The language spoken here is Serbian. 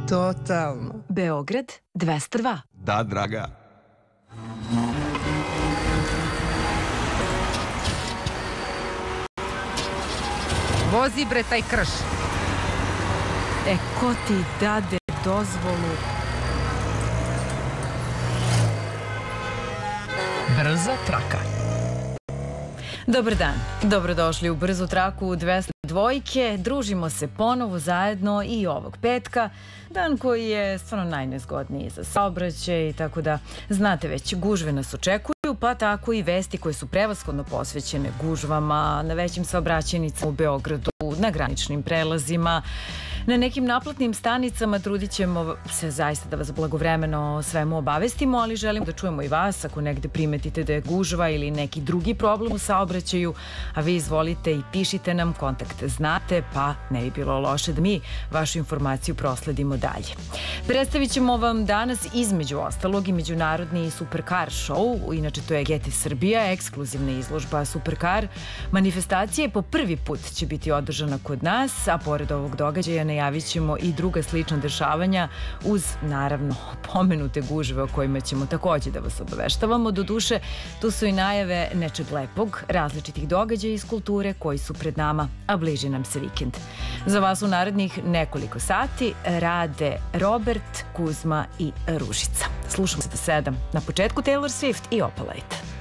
Totalno. Beograd 202. Da, draga. Vozi bre taj krš. Ko ti dade dozvolu? Brza traka. Dobar dan, dobrodošli u Brzu traku 202. Družimo se ponovo zajedno i ovog petka, dan koji je stvarno najnezgodniji za saobraćaj, tako da znate već, gužve nas očekuju, pa tako i vesti koje su prevashodno posvećene gužvama na većim saobraćajnicama u Beogradu, na graničnim prelazima, na nekim naplatnim stanicama. Trudit ćemo se zaista da vas blagovremeno svemu obavestimo, ali želim da čujemo i vas ako negde primetite da je gužva ili neki drugi problem u saobraćaju, a vi izvolite i pišite nam, kontakt znate, pa ne bi bilo loše da mi vašu informaciju prosledimo dalje. Predstavit ćemo vam danas između ostalog i međunarodni Supercar show, inače to je GT Srbija, ekskluzivna izložba Supercar. Manifestacija po prvi put će biti održana kod nas, a pored ovog događaja najavit ćemo i druga slična dešavanja uz, naravno, pomenute gužve o kojima ćemo takođe da vas obaveštavamo. Doduše, tu su i najave nečeg lepog, različitih događaja iz kulture koji su pred nama, a bliži nam se vikend. Za vas u narednih nekoliko sati rade Robert, Kuzma i Ružica. Slušamo se do 7. Na početku Taylor Swift i Opalite.